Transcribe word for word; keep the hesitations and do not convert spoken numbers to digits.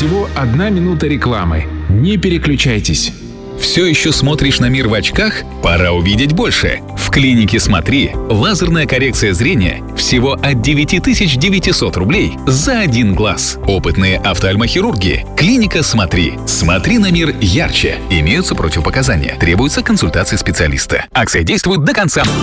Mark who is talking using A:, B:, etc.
A: Всего одна минута рекламы. Не переключайтесь.
B: Все еще смотришь на мир в очках? Пора увидеть больше. В клинике «Смотри» лазерная коррекция зрения всего от девять тысяч девятьсот рублей за один глаз. Опытные офтальмохирурги. Клиника «Смотри». Смотри на мир ярче. Имеются противопоказания. Требуется консультация специалиста. Акция действует до конца.